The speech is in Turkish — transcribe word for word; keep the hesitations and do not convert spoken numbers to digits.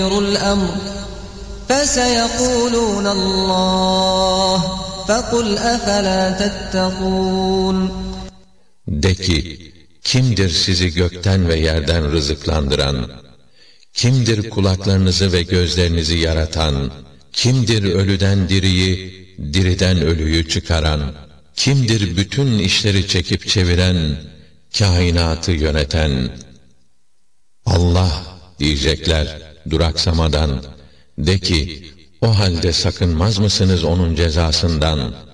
الْأَمْرِ فَسَيَقُولُونَ اللّٰهُ فَقُلْ أَفَلَا تَتَّقُونَ De ki, kimdir sizi gökten ve yerden rızıklandıran? Kimdir kulaklarınızı ve gözlerinizi yaratan? Kimdir ölüden diriyi, diriden ölüyü çıkaran? Kimdir bütün işleri çekip çeviren, kainatı yöneten? Allah diyecekler duraksamadan. De ki, o halde sakınmaz mısınız onun cezasından?